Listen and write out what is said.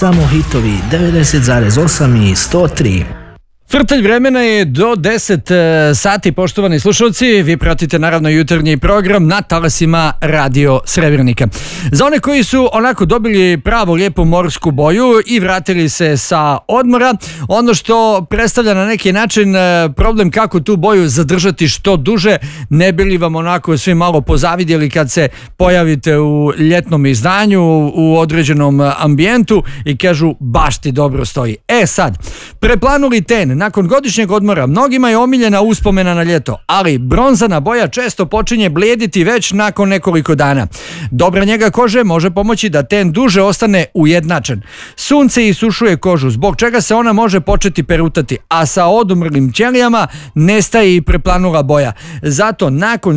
Samo hitovi 90,8 i 103. Vrtelj vremena je do 10 sati, poštovani slušalci. Vi pratite naravno jutarnji program na talasima Radio Srebrnika. Za one koji su onako dobili pravu lijepu morsku boju i vratili se sa odmora, ono što predstavlja na neki način problem kako tu boju zadržati što duže, ne bi li vam onako svi malo pozavidjeli kad se pojavite u ljetnom izdanju u određenom ambijentu i kažu baš ti dobro stoji. Sad, preplanuli ten. Nakon godišnjeg odmora mnogima je omiljena uspomena na ljeto, ali bronzana boja često počinje blijediti već nakon nekoliko dana. Dobra njega kože može pomoći da ten duže ostane ujednačen. Sunce isušuje kožu, zbog čega se ona može početi perutati, a sa odumrlim ćelijama nestaje i preplanula boja. Zato nakon